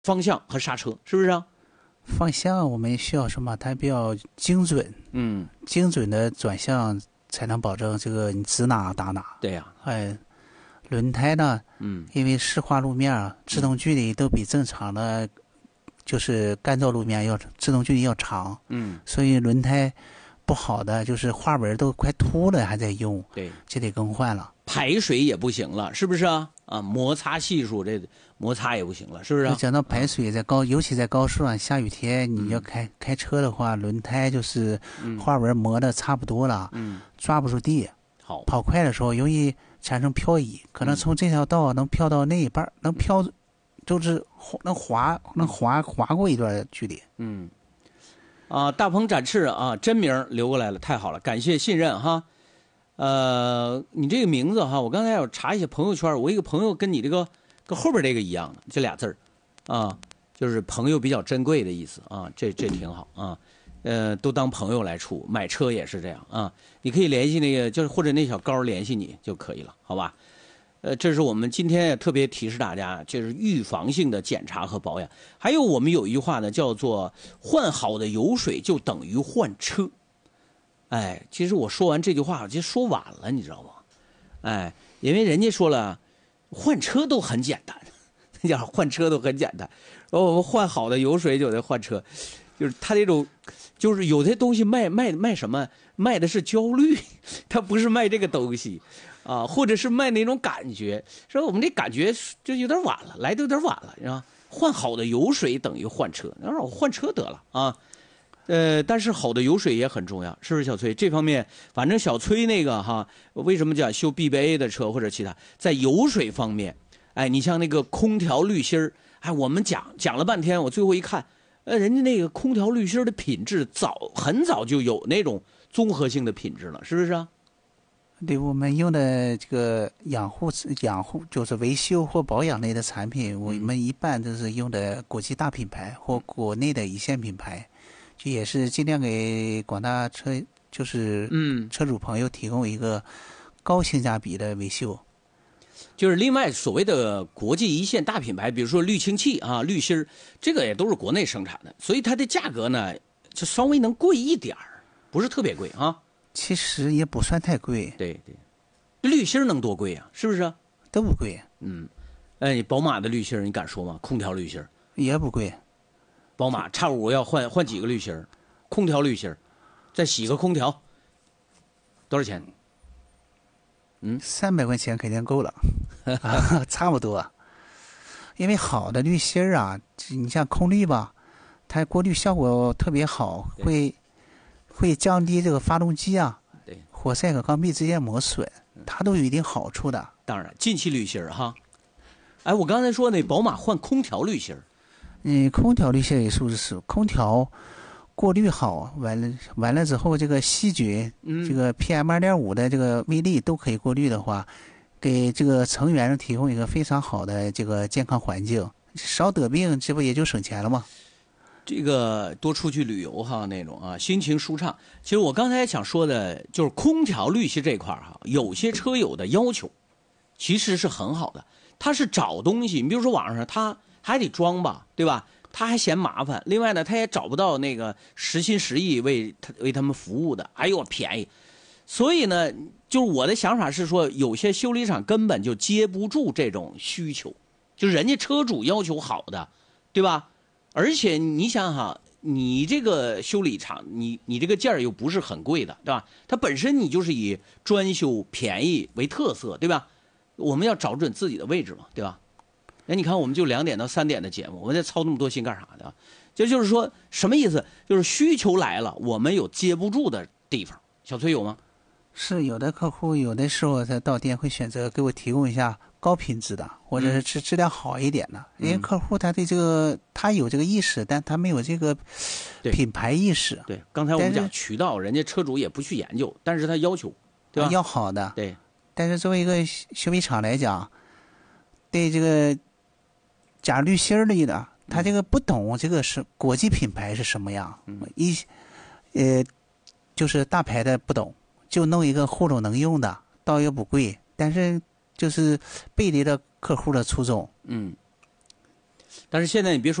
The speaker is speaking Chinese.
方向和刹车，是不是啊？ 方向我们需要什么？它比较精准，精准的转向才能保证这个你指哪打哪。 对呀、 轮胎呢，因为湿滑路面制动距离都比正常的就是干燥路面要制动距离要长，所以轮胎不好的就是花纹都快秃了还在用， 对， 就得更换了。 排水也不行了，是不是啊？摩擦系数这摩擦也不行了，是不是啊？ 讲到排水，尤其在高速上下雨天，你要开车的话，轮胎就是花纹磨的差不多了，抓不住地。 好， 跑快的时候容易产生漂移，可能从这条道能飘到那一半，能飘，就是能滑过一段距离。 大鹏展翅啊，真名留过来了，太好了，感谢信任哈。你这个名字哈，我刚才要查一下朋友圈，我一个朋友跟你这个跟后边这个一样的，这俩字啊，就是朋友比较珍贵的意思啊，这挺好啊。都当朋友来处，买车也是这样啊。你可以联系那个，就是或者那小高联系你就可以了，好吧？这是我们今天也特别提示大家，就是预防性的检查和保养。还有我们有一句话呢，叫做换好的油水就等于换车。哎，其实我说完这句话，我就说晚了，你知道吗？哎，因为人家说了，换车都很简单，那叫换车都很简单。我们换好的油水就得换车，就是他这种，就是有些东西卖什么，卖的是焦虑，他不是卖这个东西啊，或者是卖那种感觉，说我们这感觉就有点晚了，来的有点晚了，是吧？换好的油水等于换车，那让我换车得了啊。但是好的油水也很重要，是不是小崔？这方面，反正小崔那个哈，为什么讲修 BBA 的车或者其他，在油水方面，哎，你像那个空调滤芯儿，哎，我们讲了半天，我最后一看，人家那个空调滤芯的品质很早就有那种综合性的品质了，是不是啊？ 对，我们用的这个养护就是维修或保养类的产品，我们一般都是用的国际大品牌或国内的一线品牌。就也是尽量给广大车主朋友提供一个高性价比的维修。 就是另外所谓的国际一线大品牌，比如说滤清器啊、滤芯儿，这个也都是国内生产的，所以它的价格呢就稍微能贵一点儿，不是特别贵啊。 其实也不算太贵。 对，滤芯能多贵啊？是不是？ 都不贵。 你宝马的滤芯你敢说吗？空调滤芯也不贵。 宝马X5要换几个滤芯？空调滤芯，再洗个空调，多少钱 ？300块钱肯定够了，差不多。因为好的滤芯啊，你像空滤吧，它过滤效果特别好，会降低这个发动机活塞和缸壁之间磨损，它都有一定好处的。 当然，进气滤芯哈。哎，我刚才说那宝马换空调滤芯。 空调滤芯也是空调过滤好，完了之后，这个细菌，这个 PM2.5 的这个微粒都可以过滤的话，给这个成员提供一个非常好的这个健康环境，少得病，这不也就省钱了吗？ 这个多出去旅游哈，那种啊，心情舒畅。其实我刚才想说的就是空调滤芯这块哈，有些车友的要求其实是很好的，他是找东西，你比如说网上他还得装吧，对吧？他还嫌麻烦，另外呢，他也找不到那个实心实意为他们服务的，哎呦便宜。所以呢，就是我的想法是说，有些修理厂根本就接不住这种需求，就是人家车主要求好的，对吧？而且你想哈，你这个修理厂，你这个件儿又不是很贵的，对吧？它本身你就是以专修便宜为特色，对吧？我们要找准自己的位置嘛，对吧？那你看，我们就2点到3点的节目，我们再操那么多心干啥的？就是说什么意思？就是需求来了，我们有接不住的地方。小崔有吗？ 是有的客户有的时候他到店会选择给我提供一下高品质的，或者是质量好一点的，因为客户他对这个他有这个意识，但他没有这个品牌意识。 对，刚才我们讲渠道，人家车主也不去研究，但是他要求，对吧？ 要好的。 对。 但是作为一个修理厂来讲，对这个加滤芯类的，他这个不懂这个是国际品牌是什么样，就是大牌的不懂，就弄一个糊弄能用的，倒也不贵，但是就是背离了客户的初衷。 但是现在你别说。